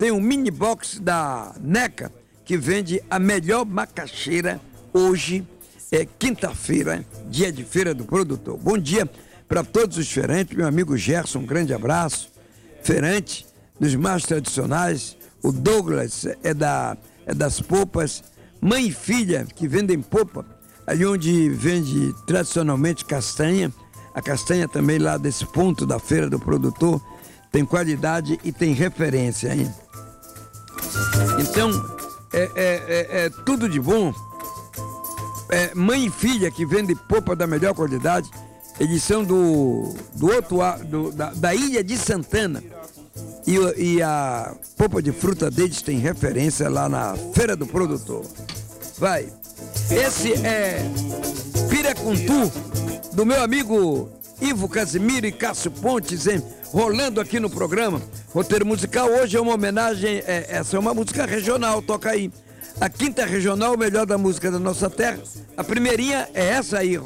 tem um mini box da NECA, que vende a melhor macaxeira hoje, quinta-feira, dia de Feira do Produtor. Bom dia para todos os feirantes, meu amigo Gerson, um grande abraço. Feirante dos mais tradicionais, o Douglas é das polpas, mãe e filha que vendem polpa, ali onde vende tradicionalmente castanha. A castanha também lá desse ponto da Feira do Produtor tem qualidade e tem referência, hein? Então, é tudo de bom. Mãe e filha que vendem polpa da melhor qualidade, eles são da Ilha de Santana. E a polpa de fruta deles tem referência lá na Feira do Produtor. Vai. Esse é Piracuntu, do meu amigo Ivo Casimiro e Cássio Pontes, hein? Rolando aqui no programa. Roteiro musical hoje é uma homenagem, essa é uma música regional, toca aí. A quinta regional, o melhor da música da nossa terra. A primeirinha é essa aí.